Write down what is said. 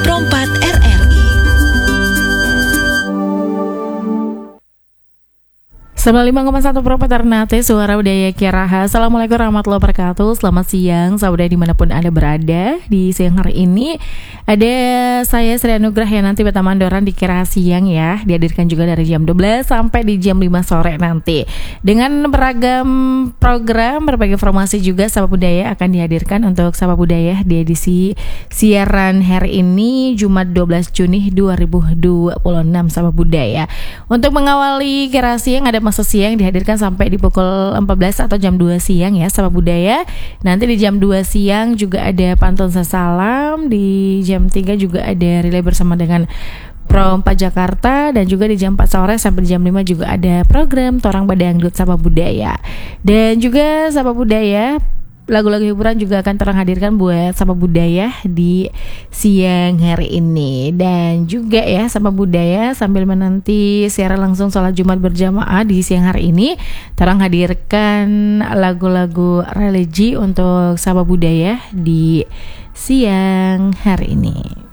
Prompat RRI. 95,1 Prompat Ternate, Suara Budaya Kiaraha. Assalamualaikum warahmatullahi wabarakatuh. Selamat siang, saudara dimanapun Anda berada. Di siang hari ini ada saya Sri Anugrah yang nanti bertaman Doran di Kiaraha siang ya. Dihadirkan juga dari jam 12 sampai di jam 5 sore nanti. Dengan beragam program, berbagai informasi juga Sapa Budaya akan dihadirkan untuk Sapa Budaya di edisi siaran hari ini Jumat 12 Juni 2026 Sapa Budaya. Untuk mengawali Kiaraha siang ada siang dihadirkan sampai di pukul 14 atau jam 2 siang ya Sapa Budaya. Nanti di jam 2 siang juga ada pantun salam, di jam 3 juga ada relay bersama dengan Prompat Jakarta, dan juga di jam 4 sore sampai di jam 5 juga ada program Torang Badangdut Sapa Budaya. Dan juga Sapa Budaya, lagu-lagu hiburan juga akan terhadirkan buat Sapa Budaya di siang hari ini. Dan juga ya Sapa Budaya sambil menanti siaran langsung sholat Jumat berjamaah di siang hari ini, terang hadirkan lagu-lagu religi untuk Sapa Budaya di siang hari ini.